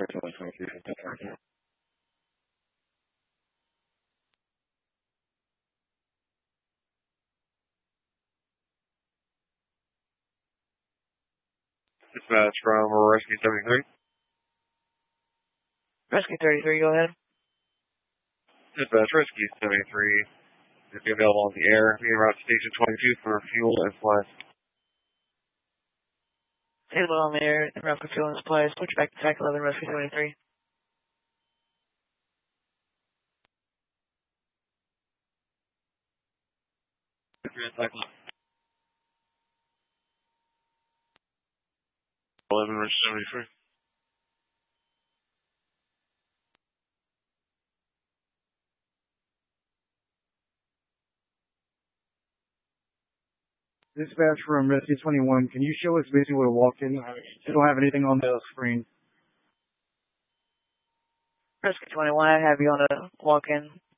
Dispatch from Rescue 73. Rescue 33, go ahead. Dispatch Rescue 73. If you're available on the air, being route to Station 22 for fuel and supplies. Available on the air, en route for fuel and supplies. Switch back to TAC 11, Rescue 73. TAC 11, Rescue 73. Dispatch from Rescue 21, can you show us basically what a walk-in? You don't have anything on the screen. Rescue 21, I have you on a walk-in.